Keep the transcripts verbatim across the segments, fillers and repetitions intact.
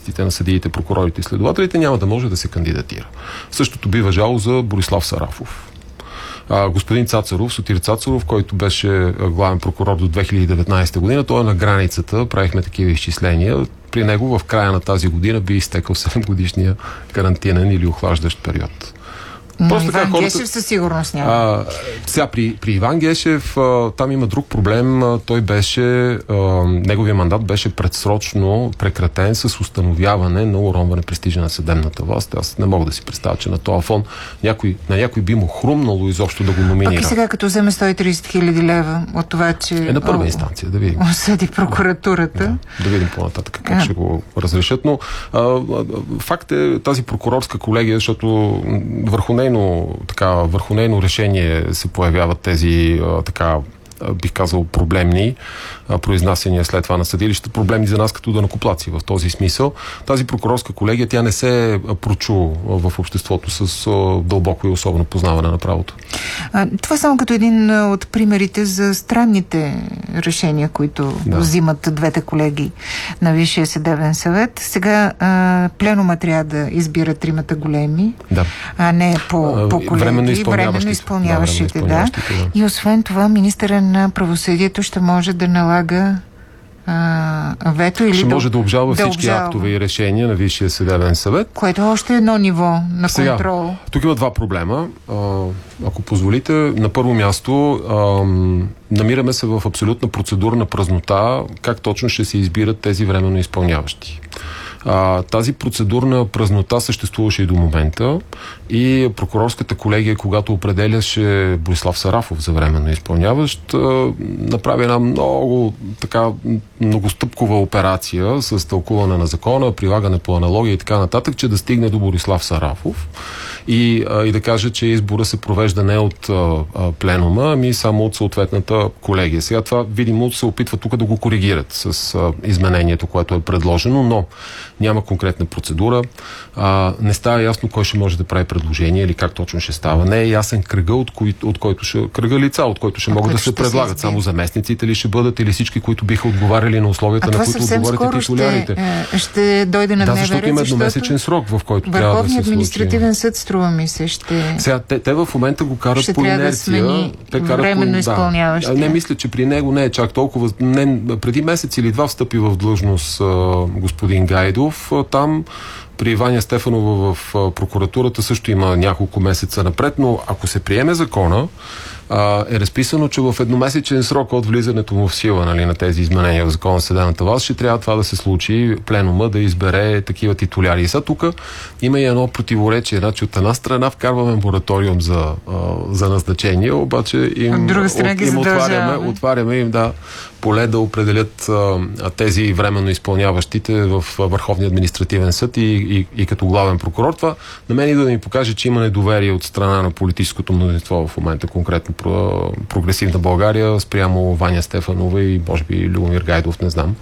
заместниците на съдиите, прокурорите и следователите, няма да може да се кандидатира. Същото би важало за Борислав Сарафов. А, господин Цацаров, Сотир Цацаров, който беше главен прокурор до две хиляди и деветнадесета година, той е на границата, правихме такива изчисления. При него в края на тази година би изтекал седем годишния карантинен или охлаждащ период. Но Просто Иван хората... Гешев със сигурност няма. А, сега при, при Иван Гешев а, там има друг проблем. А, той беше, а, неговия мандат беше предсрочно прекратен с установяване на уронване престижа на съдебната власт. Аз не мога да си представя, че на този фон някой, на някой би му хрумнало изобщо да го номинира. Пак и сега като вземе сто и тридесет хиляди лева от това, че... Е на първа инстанция, да видим. Осъди прокуратурата. Да, да видим по-нататък как а. ще го разрешат. Но а, факт е тази прокурорска колегия, защото върху Нейно, така, върху нейно решение се появяват тези а, така, бих казал, проблемни а, произнасяния след това на съдилища, проблемни за нас като данъкоплатци в този смисъл. Тази прокурорска колегия, тя не се прочу в обществото с а, дълбоко и особено познаване на правото. А, това само като един от примерите за странните решения, които да. взимат двете колеги на Висшия съдебен съвет. Сега а, пленума трябва да избира тримата големи, да. а не по, по колеги. Временно изпълняващите. Временно изпълняващите, да. да. да. И освен това, министъра на правосъдието ще може да налага а, вето или ще да, може да обжалва да всички обжалва. актове и решения на Висшия съдебен съвет. Което е още едно ниво на Сега, контрол. Тук има два проблема. А, ако позволите, на първо място а, намираме се в абсолютна процедурна празнота как точно ще се избират тези временно изпълняващи. А, тази процедурна празнота съществуваше и до момента и прокурорската колегия, когато определяше Борислав Сарафов за временно изпълняващ, а, направи една много така многостъпкова операция с тълкуване на закона, прилагане по аналогия и така нататък, че да стигне до Борислав Сарафов и, а, и да каже, че избора се провежда не от а, а, пленума, ами само от съответната колегия. Сега това видимо се опитва тук да го коригират с а, изменението, което е предложено, но няма конкретна процедура. А, не става ясно кой ще може да прави предложение или как точно ще става. Не е ясен кръга, от, кои, от който ще, кръга лица, от който ще а могат да се предлагат. Само заместниците ли ще бъдат или всички, които биха отговаряли на условията, на които отговарят титулярите. Ще, ще дойде на да, дневен ред, защото има едномесечен срок, в който трябва да се случи. Върховният административен съд, струва ми се, ще... Сега, те, те в момента го карат ще по инерция. Да те карат временно по... изпълняващи. Да. Не мисля, че при него не е чак толкова. Не, преди месец или два встъпи в длъжност а, господин Гайдов. А, там при Ваня Стефанова в а, прокуратурата също има няколко месеца напред, но ако се приеме закона, а, е разписано, че в едномесечен срок от влизането му в сила, нали, на тези изменения в закона на съдебната власт, ще трябва това да се случи, пленума да избере такива титуляри. И сега тук има и едно противоречие. Значи от една страна вкарваме мораториум за, а, за назначение, обаче им, от друга страна от, ги им отваряме, задължаваме. отваряме им да поле да определят а, тези временно изпълняващите в Върховния административен съд и, и, и като главен прокурор. Това на мен и да ми покаже, че има недоверие от страна на политическото мнозинство в момента, конкретно про, прогресивна България, спрямо Ваня Стефанова и може би Любомир Гайдов, не знам.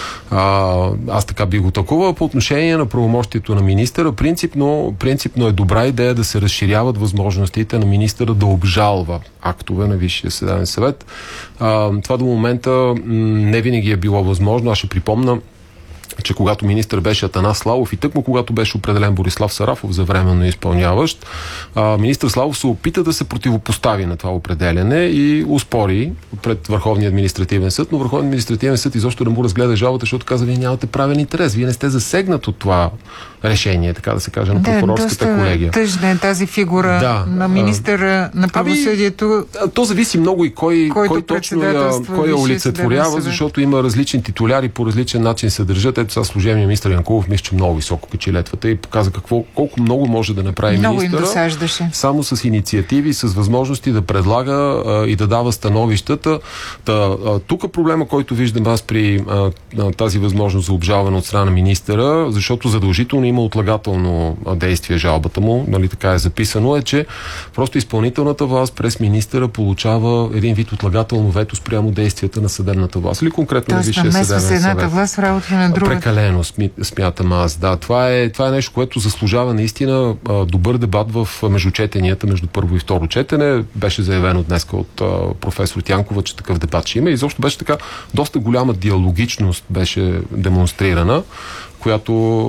А, аз така би го тълкувал. По отношение на правомощието на министъра, принципно, принципно е добра идея да се разширяват възможностите на министъра да обжалва актове на Висшия съдебен съвет. А, това до момента м- не винаги е било възможно. Аз ще припомна, че когато министър беше Атанас Славов и тъкмо когато беше определен Борислав Сарафов за временно изпълняващ, а, министър Славов се опита да се противопостави на това определяне и успори пред Върховния административен съд, но Върховния административен съд изобщо не му разгледа жалбата, защото каза, вие нямате правен интерес, вие не сте засегнат от това решение, така да се каже, на прокурорската да, колегия. Тъжна е тази фигура да, на министъра а, на правосъдието. Ами, то зависи много и кой, кой точно я, кой я олицетворява, защото има различни титуляри, по различен начин се държат. Ето сега служебният министър Янкулов мисля, че много високо качи летвата и показа какво, колко много може да направи много министъра. Им досаждаше. Само с инициативи, с възможности да предлага а, и да дава становищата. Та, а, тук проблема, който виждам аз при а, а, тази възможност за обжалване от страна на министъра, защото задължително има отлагателно действие жалбата му, нали така е записано, е, че просто изпълнителната власт през министъра получава един вид отлагателно вето спрямо действията на съдебната власт. Или конкретно на Висшия съдебен съвет. Тоест, намесва се едната власт в работа на друга. Прекалено смятам аз. Да, това е, това е нещо, което заслужава наистина а, добър дебат в междучетенията, между първо и второ четене. Беше заявено днес от а, професор Тянкова, че такъв дебат ще има. И изобщо беше така доста голяма диалогичност беше демонстрирана, която